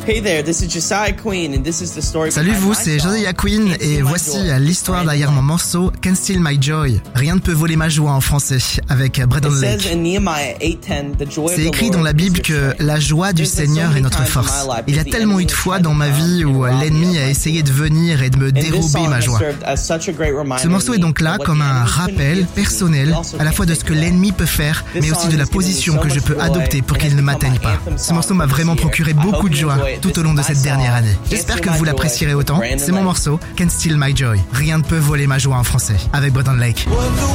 Hey there, this is Josiah Queen and this is the story. Salut vous, c'est Josiah Queen et voici l'histoire derrière mon morceau Can't Steal My Joy. Rien ne peut voler ma joie en français avec Braden Lake. C'est écrit dans la Bible que la joie du Seigneur est notre force. Il y a tellement eu de fois dans ma vie où l'ennemi a essayé de venir et de me dérober ma joie. Ce morceau est donc là comme un rappel personnel à la fois de ce que l'ennemi peut faire mais aussi de la position que je peux adopter pour qu'il ne m'atteigne pas. Ce morceau m'a vraiment procuré beaucoup de joie tout au long de cette dernière année. J'espère que vous l'apprécierez autant. C'est mon morceau, Can't Steal My Joy. Rien ne peut voler ma joie en français, avec Braden Lake.